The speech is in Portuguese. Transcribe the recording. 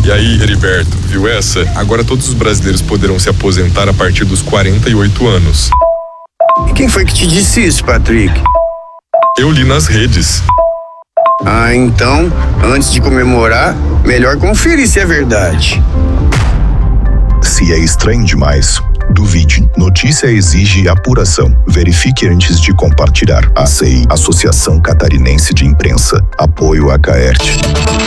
E aí, Heriberto, viu essa? Agora todos os brasileiros poderão se aposentar a partir dos 48 anos. E quem foi que te disse isso, Patrick? Eu li nas redes. Ah, então, antes de comemorar, melhor conferir se é verdade. Se é estranho demais, duvide. Notícia exige apuração. Verifique antes de compartilhar. ACI, Associação Catarinense de Imprensa. Apoio a Caerte.